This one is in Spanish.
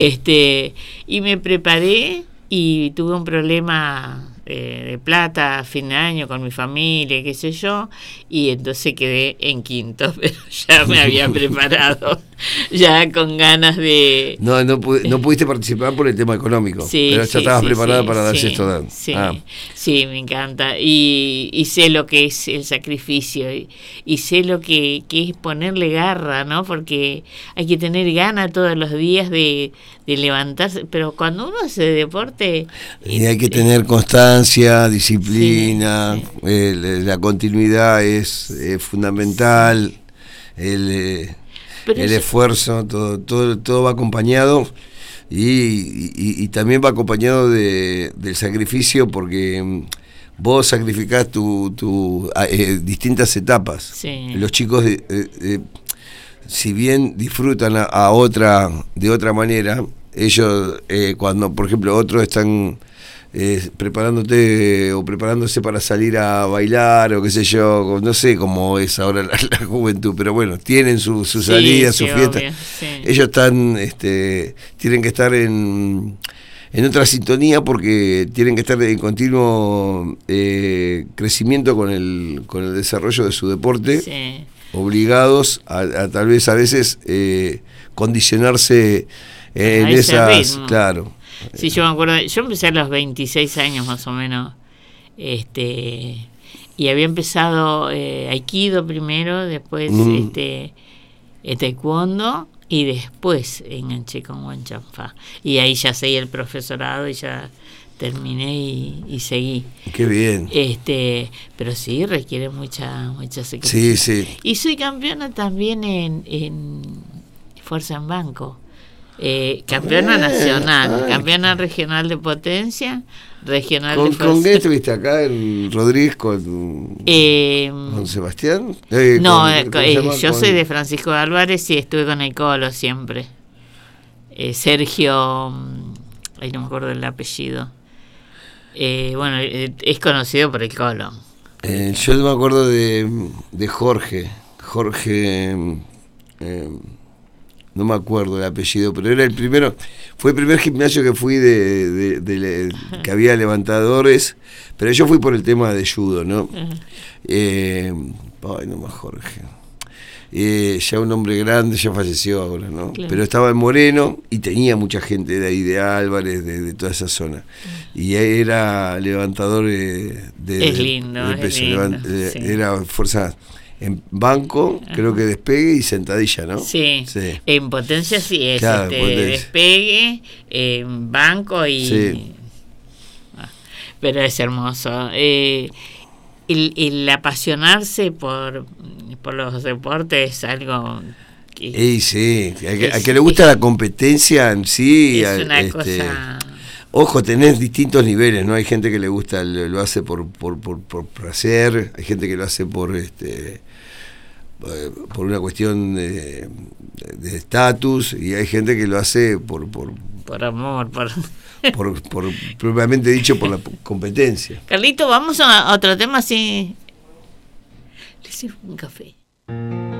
Y me preparé y tuve un problema de plata a fin de año con mi familia, qué sé yo, y entonces quedé en quinto, pero ya me había preparado, ya con ganas de... No pudiste participar por el tema económico, Sí, pero ya estabas preparada para dar sí, esto. Sí, me encanta, y sé lo que es el sacrificio, y sé lo que es ponerle garra, ¿no? Porque hay que tener ganas todos los días de levantarse, pero cuando uno hace deporte... Y hay que tener constancia, disciplina, la continuidad es fundamental, el esfuerzo, todo va acompañado y también va acompañado del sacrificio, porque vos sacrificás distintas etapas. Sí. Los chicos, si bien disfrutan de otra manera, ellos cuando, por ejemplo, otros están preparándose para salir a bailar o qué sé yo, no sé cómo es ahora la juventud, pero bueno, tienen su salida, su fiesta. Obvio, sí. Ellos tienen que estar en otra sintonía, porque tienen que estar en continuo crecimiento con el desarrollo de su deporte. Sí. Obligados a tal vez a veces condicionarse en esas, ritmo. claro. Sí, yo me acuerdo, yo empecé a los 26 años más o menos, y había empezado Aikido primero, después Taekwondo, y después enganché con Wing Chun Fa, y ahí ya seguí el profesorado y ya terminé y seguí. Qué bien. Pero sí, requiere mucha sacrificio. Sí, sí. Y soy campeona también en Fuerza en Banco. Campeona nacional, campeona regional de potencia, regional de fuerza. ¿Con qué estuviste acá en Rodríguez? ¿Con Sebastián? Yo soy de Francisco Álvarez y estuve con el Colo siempre. Sergio, ahí no me acuerdo el apellido. Es conocido por el Colo. Yo me acuerdo de Jorge, no me acuerdo el apellido, pero era fue el primer gimnasio que fui que había levantadores, pero yo fui por el tema de judo, ¿no? No más Jorge. Ya un hombre grande, ya falleció ahora, ¿no? Claro. Pero estaba en Moreno y tenía mucha gente de ahí, de Álvarez, de toda esa zona. Y era levantador de peso. Sí. Era fuerza en banco, creo que despegue y sentadilla, ¿no? Sí. En potencia sí es, claro, despegue, en banco y... Sí. Pero es hermoso. El apasionarse por los deportes es algo que... Sí, a que le gusta la competencia en sí. Es una cosa... Ojo, tenés distintos niveles, ¿no? Hay gente que le gusta, lo hace por placer, hay gente que lo hace por una cuestión de estatus, y hay gente que lo hace por amor, propiamente dicho, por la competencia. Carlito, vamos a otro tema, sí. Le sirvo un café.